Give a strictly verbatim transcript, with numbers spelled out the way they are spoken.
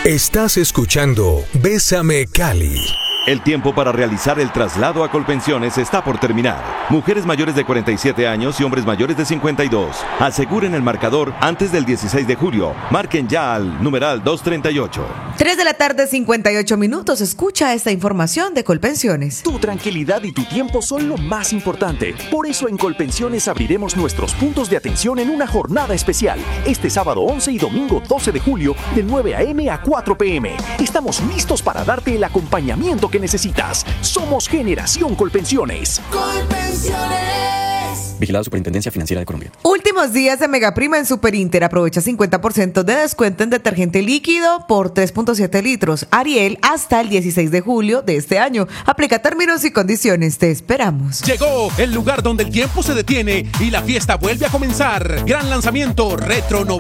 Estás escuchando Bésame Cali. El tiempo para realizar el traslado a Colpensiones está por terminar. Mujeres mayores de cuarenta y siete años y hombres mayores de cincuenta y dos. Aseguren el marcador antes del dieciséis de julio. Marquen ya al numeral doscientos treinta y ocho. tres de la tarde, cincuenta y ocho minutos. Escucha esta información de Colpensiones. Tu tranquilidad y tu tiempo son lo más importante. Por eso en Colpensiones abriremos nuestros puntos de atención en una jornada especial. Este sábado once y domingo doce de julio de nueve a eme a cuatro pe eme. Estamos listos para darte el acompañamiento que necesitas. Somos Generación Colpensiones. Colpensiones. Vigilado Superintendencia Financiera de Colombia. Últimos días de Megaprima en Superinter. Aprovecha cincuenta por ciento de descuento en detergente líquido por tres punto siete litros Ariel hasta el dieciséis de julio de este año. Aplica términos y condiciones. Te esperamos. Llegó el lugar donde el tiempo se detiene y la fiesta vuelve a comenzar. Gran lanzamiento Retro